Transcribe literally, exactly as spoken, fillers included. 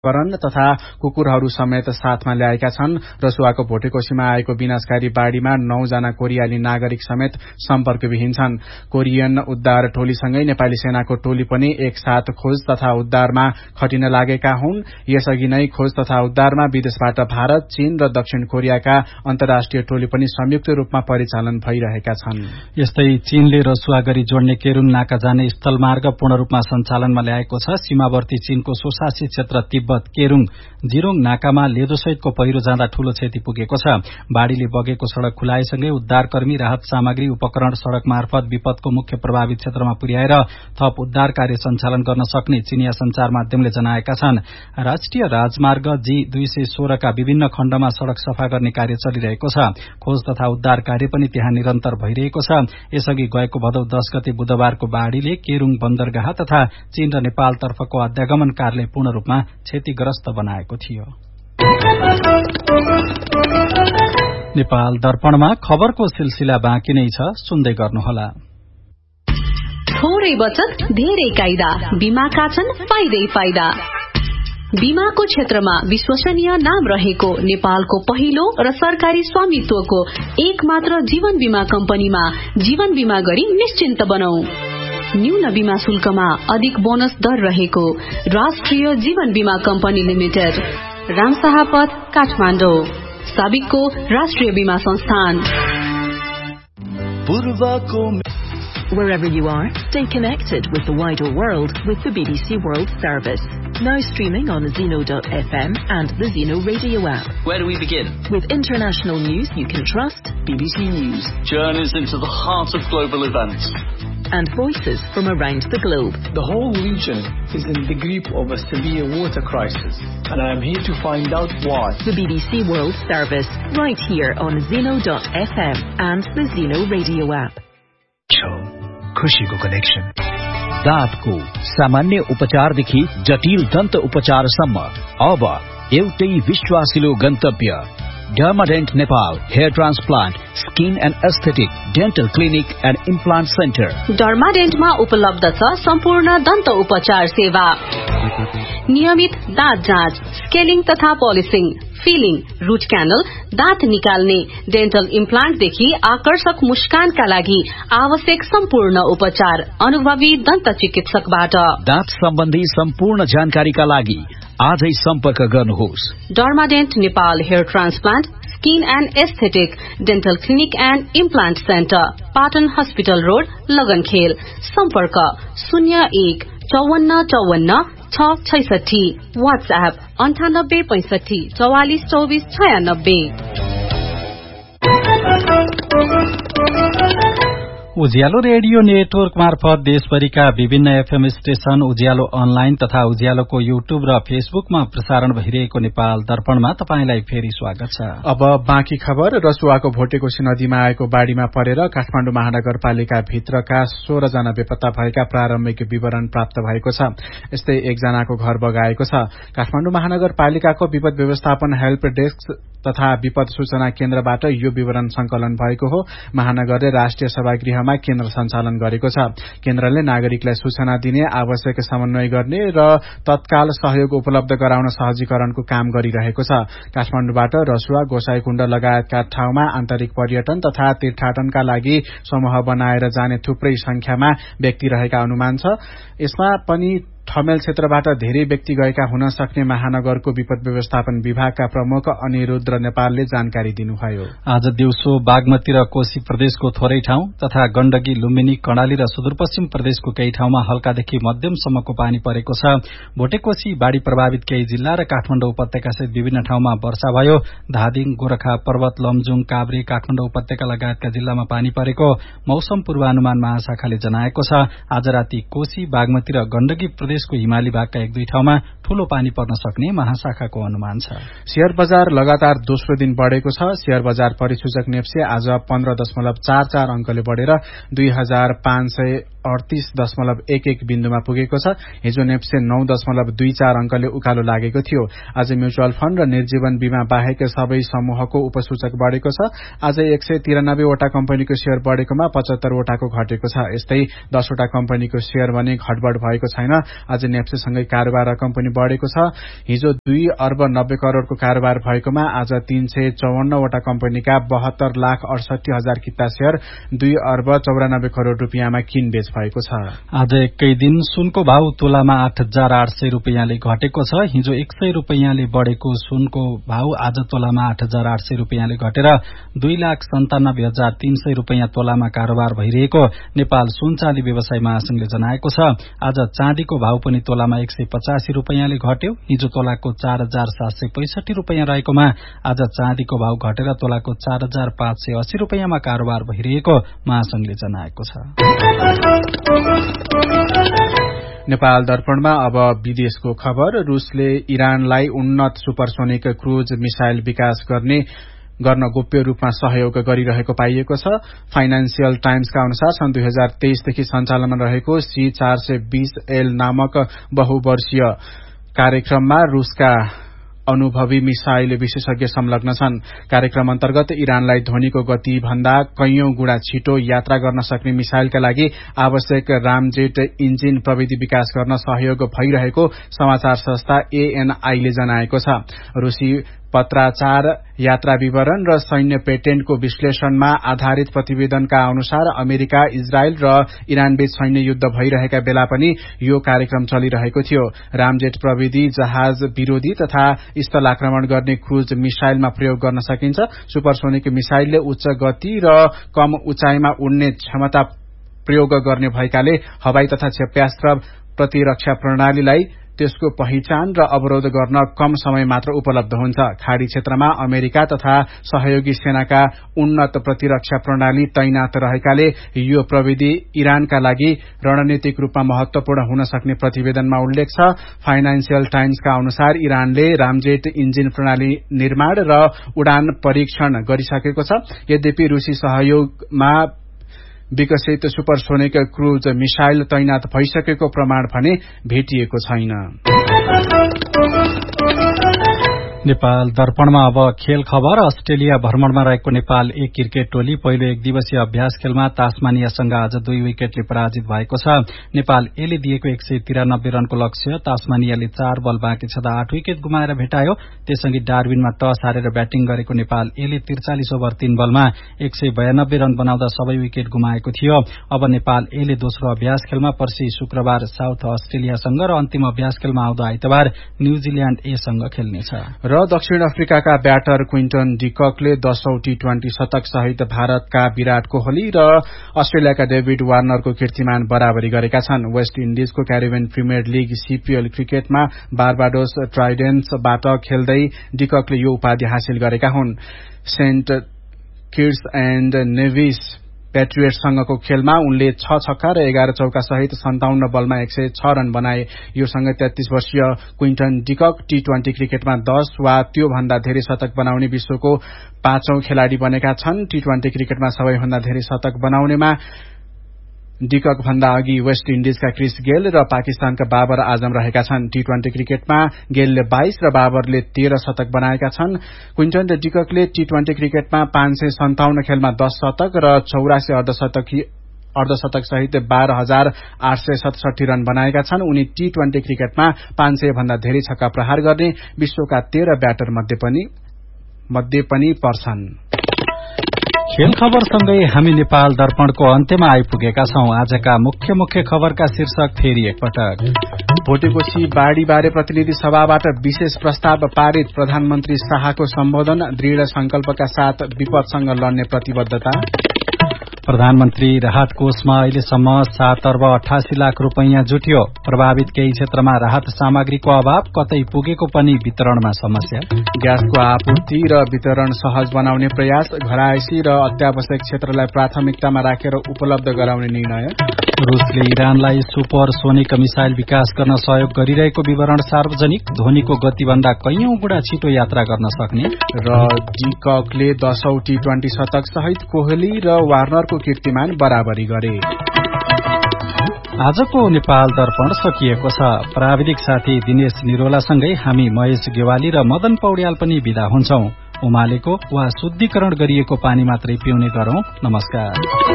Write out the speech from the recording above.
करण तथा कुकुरहरू समेत साथमा ल्याएका छन्। रसुवाको भोटेकोशीमा आएको विनाशकारी बाढ़ीमा नौजना कोरियाली नागरिक समेत सम्पर्कविहीन छन्। कोरियन उद्धार टोलीसँगै नेपाली सेनाको टोली पनि एकसाथ खोज तथा उद्धारमा खटिन लागेका हुन्। यसअघि नै खोज तथा उद्धारमा विदेशबाट भारत, चीन र दक्षिण कोरियाका अन्तर्राष्ट्रिय टोली पनि संयुक्त रूपमा परिचालन भइरहेका छन्। यस्तै चीनले रसुवा गरी जोड्ने केरुङ नाका जाने स्थलमार्ग पूर्ण रूपमा सञ्चालनमा ल्याएको छ। सीमावर्ती चीनको स्वशासित क्षेत्र तिब्बत केरुङ जिरोङ नाकामा लेदोसहितको पहिरो जाँदा ठूलो क्षति पुगेको छ। बाढ़ीले बगेको सड़क खुलाएसँगै उद्धारकर्मी राहत सामग्री उपकरण सड़क मार्फत विपदको मुख्य प्रभावित क्षेत्रमा पुर्याएर थप उद्धार कार्य सञ्चालन गर्न सक्ने चीनिया संचार माध्यमले जनाएका छन्। राष्ट्रिय राजमार्ग जी दुई सय सोह्रका विभिन्न खण्डमा सड़क सफा गर्ने कार्य चलिरहेको छ। खोज तथा उद्धार कार्य पनि त्यहाँ निरन्तर भइरहेको छ। यसअघि गएको भदौ दश गते बुधबारको बाढ़ीले केरुङ बन्दरगाह तथा चीन र नेपालतर्फको आध्यागमन कार्यालय पूर्ण रूपमा क्षतिग्रस्त बनाएको थियो। नेपाल दर्पणमा खबरको सिलसिला बाँकी नै छ, सुन्दै गर्नुहोला। थोरै बचत धेरै कायदा, बीमाका छन् फाइदै फाइदा। बीमाको क्षेत्रमा विश्वसनीय नाम रहेको नेपालको पहिलो र सरकारी स्वामित्वको एक मात्र जीवन बीमा कम्पनीमा जीवन बीमा गरी निश्चिन्त बनौ। न्यून बीमा शुल्कमा अधिक बोनस दर रहेको राष्ट्रिय जीवन बीमा कम्पनी लिमिटेड, रामशाहपथ, काठमाडौँ। साबिकको राष्ट्रिय बीमा संस्थान। Wherever you are, stay connected with the wider world with the B B C World Service. Now streaming on Zeno dot f m and the Zeno radio app. Where do we begin? With international news you can trust. B B C News. Journeys into the heart of global events. And voices from around the globe. The whole region is in the grip of a severe water crisis, and I am here to find out why. The B B C World Service, right here on Zeno dot f m and the Zeno radio app. खुशीको connection. दाँतको सामान्य उपचारदेखि जटिल दन्त उपचारसम्म अब एउटै विश्वासिलो गन्तव्य डर्माडेन्ट Nepal hair transplant, skin and aesthetic, dental clinic and implant centre. डर्माडेन्टमा उपलब्ध छ सम्पूर्ण दन्त उपचार सेवा, नियमित दाँत जाँच, स्केलिङ तथा पोलिसिङ, फिलिङ, रूट क्यानल, दाँत निकाल्ने, डेन्टल इम्प्लान्टदेखि आकर्षक मुस्कानका लागि आवश्यक सम्पूर्ण उपचार अनुभवी दन्त चिकित्सकबाट। दाँत सम्बन्धी सम्पूर्ण जानकारीका लागि आजै सम्पर्क गर्नुहोस्। डर्माडेन्ट Nepal hair transplant, skin and aesthetic, dental clinic and implant centre, Patan hospital road, लगनखेल। सम्पर्क शून्य एक चौवन्न चौवन्न छ छैसठी। वाट्सएप अन्ठानब्बे पैंसठी चौवालिस चौबिस छयानब्बे। उज्यालो रेडियो नेटवर्क मार्फत देशभरिका विभिन्न एफएम स्टेशन, उज्यालो अनलाइन तथा उज्यालोको युट्युब र फेसबुकमा प्रसारण भइरहेको नेपाल दर्पणमा तपाईंलाई फेरि स्वागत छ। अब बाँकी खबर। रसुवाको भोटेकोशी नदीमा आएको बाढ़ीमा परेर काठमाडौँ महानगरपालिका भित्रका सोह्र जना बेपत्ता भएका प्रारम्भिक विवरण प्राप्त भएको छ। यस्तै एकजनाको घर बगाएको छ। काठमाडौँ महानगरपालिकाको विपद व्यवस्थापन हेल्प डेस्क तथा विपद सूचना केन्द्रबाट यो विवरण संकलन भएको हो। महानगरले राष्ट्रिय सभागृहमा केन्द्र सञ्चालन गरेको छ। केन्द्रले नागरिकलाई सूचना दिने, आवश्यक समन्वय गर्ने र तत्काल सहयोग उपलब्ध गराउन सहजीकरणको काम गरिरहेको छ। काठमाडौँबाट रसुवा, गोसाईकुण्ड लगायतका ठाउँमा आन्तरिक पर्यटन तथा तीर्थाटनका लागि समूह बनाएर जाने थुप्रै संख्यामा व्यक्ति रहेका अनुमान छ। यसमा पनि ठमेल क्षेत्रबाट धेरै व्यक्ति गएका हुन सक्ने महानगरको विपद व्यवस्थापन विभागका प्रमुख अनिरुद्ध नेपालले जानकारी दिनुभयो। आज दिउँसो बागमती र कोशी प्रदेशको थोरै ठाउँ तथा गण्डकी, लुम्बिनी, कर्णाली र सुदूरपश्चिम प्रदेशको केही ठाउँमा हल्कादेखि मध्यमसम्मको पानी परेको छ। भोटेकोशी बाढ़ी प्रभावित केही जिल्ला र काठमाडौँ उपत्यकासहित विभिन्न ठाउँमा वर्षा भयो। धादिङ, गोरखा पर्वत, लमजुङ, काभ्रे, काठमाडौँ उपत्यका लगायतका जिल्लामा पानी परेको मौसम पूर्वानुमान महाशाखाले जनाएको छ। आज राति कोशी, बागमती र गण्डकी प्रदेशको हिमाली भागका एक दुई ठाउँमा ठूलो पानी पर्न सक्ने महाशाखाको अनुमान छ। शेयर बजार लगातार दोस्रो दिन बढ़ेको छ। शेयर बजार परिसूचक नेप्से आज पन्ध्र दशमलव चार चार अंकले बढ़ेर दुई हजार पाँच सय अडतीस दशमलव एक एक बिन्दुमा पुगेको छ। हिजो नेप्से नौ दशमलव दुई चार अंकले उकालो लागेको थियो। आज म्युचुअल फण्ड र निर्जीवन बीमा बाहेक सबै समूहको उपसूचक बढेको छ। आज एक सय तिरानब्बे वटा कम्पनीको शेयर बढेकोमा पचहत्तर वटाको घटेको छ। यस्तै दसवटा कम्पनीको शेयर भने घटबढ भएको छैन। आज नेप्सेसँगै कारोबार रकम पनि बढेको छ। हिजो दुई अर्ब नब्बे करोड़को कारोबार भएकोमा आज तीन सय चौवन्न वटा कम्पनीका बहत्तर लाख अडसठी हजार किता शेयर दुई अर्ब चौरानब्बे करोड़ रूपियाँमा किनबेच भएको छ। आज एकै दिन सुनको भाव तोलामा आठ हजार आठ सय रूपियाँले घटेको छ। हिजो एक सय रूपियाँले बढ़ेको सुनको भाव आज तोलामा आठ हजार आठ सय रूपियाँले घटेर दुई लाख सन्तानब्बे हजार तीन सय रूपियाँ तोलामा कारोबार भइरहेको नेपाल सुन चाँदी व्यवसाय महासंघले जनाएको छ। आज चाँदीको भाव पनि तोलामा एक सय पचासी रूपियाँले घट्यो। हिजो तोलाको चार हजार सात सय पैंसठी रूपियाँ रहेकोमा आज चाँदीको भाव घटेर तोलाको चार हजार पाँच सय अस्सी रूपियाँमा कारोबार भइरहेको महासंघले जनाएको छ। नेपाल दर्पणमा अब विदेशको खबर। रूसले इरानलाई उन्नत सुपरसोनिक क्रूज मिसाइल विकास गर्ने गर्न गोप्य रूपमा सहयोग गरिरहेको पाइएको छ। फाइनान्सियल टाइम्सका अनुसार सन् दुई हजार तेइसदेखि सञ्चालनमा रहेको सी चार सय बीस एल नामक बहुवर्षीय कार्यक्रममा रूसका अनुभवी मिसाइल विशेषज्ञ संलग्न छन्। कार्यक्रम अन्तर्गत इरानलाई ध्वनिको गति भन्दा कैयौं गुणा छिटो यात्रा गर्न सक्ने मिसाइलका लागि आवश्यक रामजेट इन्जिन प्रविधि विकास गर्न सहयोग भइरहेको समाचार संस्था एएनआईले जनाएको छ। रूसी पत्राचार, यात्रा विवरण र सैन्य पेटेन्टको विश्लेषणमा आधारित प्रतिवेदनका अनुसार अमेरिका, इजरायल र इरानबीच सैन्य युद्ध भइरहेका बेला पनि यो कार्यक्रम चलिरहेको थियो। रामजेट प्रविधि जहाज विरोधी तथा स्थल आक्रमण गर्ने क्रूज मिसाइलमा प्रयोग गर्न सकिन्छ। सुपरसोनिक मिसाइलले उच्च गति र कम उचाइमा उड्ने क्षमता प्रयोग गर्ने भएकाले हवाई तथा क्षेप्यास्त्र प्रतिरक्षा प्रणालीलाई त्यसको पहिचान र अवरोध गर्न कम समय मात्र उपलब्ध हुन्छ। खाड़ी क्षेत्रमा अमेरिका तथा सहयोगी सेनाका उन्नत प्रतिरक्षा प्रणाली तैनात रहेकाले यो प्रविधि इरानका लागि रणनीतिक रूपमा महत्वपूर्ण हुन सक्ने प्रतिवेदनमा उल्लेख छ। फाइनान्सियल टाइम्सका अनुसार इरानले रामजेट इन्जिन प्रणाली निर्माण र उडान परीक्षण गरिसकेको छ। यद्यपि रूसी सहयोगमा विकसित सुपरसोनिक क्रूज मिसाइल तैनात भइसकेको प्रमाण भने भेटिएको छैन। नेपाल दर्पणमा अब खेल खबर। अस्ट्रेलिया भ्रमणमा रहेको नेपाल ए क्रिकेट टोली पहिलो एक दिवसीय अभ्यास खेलमा तास्मानियासँग आज दुई विकेटले पराजित भएको छ। नेपाल एले दिएको एक सय तिरानब्बे रनको लक्ष्य तास्मानियाले चार बल बाँकी छँदा आठ विकेट गुमाएर भेटायो। त्यसअघि डार्विनमा टस हारेर ब्याटिङ गरेको नेपाल एले त्रिचालिस ओभर तीन बलमा एक सय बयानब्बे रन बनाउँदा सबै विकेट गुमाएको थियो। अब नेपाल एले दोस्रो अभ्यास खेलमा पर्सि शुक्रबार साउथ अस्ट्रेलियासँग र अन्तिम अभ्यास खेलमा आउँदो आइतबार न्यूजील्याण्ड ए सँग खेल्नेछ। र दक्षिण अफ्रिकाका ब्याटर क्विन्टन डिककले दशौं टी ट्वेन्टी शतक सहित भारतका विराट कोहली र अस्ट्रेलियाका डेभिड वार्नरको कीर्तिमान बराबरी गरेका छन्। West इन्डिजको Caribbean premier league CPL क्रिकेटमा बारबाडोस ट्राइडेन्ट्सबाट खेल्दै डिककले यो उपाधि हासिल गरेका हुन्। सेन्ट किट्स एण्ड नेभिस पेट्रियट्ससँगको खेलमा उनले छ छक्का र एघार चौका सहित सन्ताउन्न बलमा एक सय छ रन बनाए। यो सँगै तेत्तीस वर्षीय क्विन्टन डिकक टी ट्वेन्टी क्रिकेटमा दश वा त्यो भन्दा धेरै शतक बनाउने विश्वको पाँचौं खेलाड़ी बनेका छन्। टी ट्वेन्टी क्रिकेटमा सबैभन्दा धेरै शतक बनाउनेमा डिकक भन्दा अघि वेस्ट इन्डिजका क्रिस गेल र पाकिस्तानका बाबर आजम रहेका छन्। टी ट्वेन्टी क्रिकेटमा गेलले बाइस र बाबरले तेह्र शतक बनाएका छन्। क्विन्टन डिककले टी ट्वेन्टी क्रिकेटमा पाँच सय सन्ताउन्न खेलमा दश शतक र चौरासी अर्धशतकी अर्धशतक सहित बाह्र हजार आठ सय सतसठी रन बनाएका छन्। उनी टी ट्वेन्टी क्रिकेटमा पाँच सय भन्दा धेरै छक्का प्रहार गर्ने विश्वका तेह्र ब्याटर मध्ये पनि मध्ये पनि पर्छन्। खेल खबरसँगै हामी नेपाल दर्पणको अन्त्यमा आइपुगेका छौं। आजका मुख्य मुख्य खबरका शीर्षक फेरि एकपटक। भोटेकोशी बाढ़ीबारे प्रतिनिधि सभाबाट विशेष प्रस्ताव पारित। प्रधानमन्त्री शाहको सम्बोधन। दृढ़ संकल्पका साथ विपदसँग लड्ने प्रतिबद्धता। प्रधानमन्त्री राहत कोषमा अहिलेसम्म सात अर्ब अठासी लाख रूपैयाँ जुट्यो। प्रभावित केही क्षेत्रमा राहत सामग्रीको अभाव, कतै पुगेको पनि वितरणमा समस्या। ग्यासको आपूर्ति र वितरण सहज बनाउने प्रयास। घरायसी र अत्यावश्यक क्षेत्रलाई प्राथमिकतामा राखेर उपलब्ध गराउने निर्णय। रूसले इरानलाई सुपरसोनिक मिसाइल विकास गर्न सहयोग गरिरहेको विवरण सार्वजनिक। ध्वनिको गतिभन्दा कैयौं गुणा छिटो यात्रा गर्न सक्ने। र डिककले दशौं टी ट्वेन्टी शतक सहित कोहली र वार्नरको कीर्तिमान बराबरी गरे। आजको नेपाल दर्पण सकिएको छ। प्राविधिक साथी दिनेश निरोलासँगै हामी महेश गेवाली र मदन पौड्याल पनि विदा हुन्छौं। उमालेको वा शुद्धिकरण गरिएको पानी मात्रै पिउने गरौं। नमस्कार।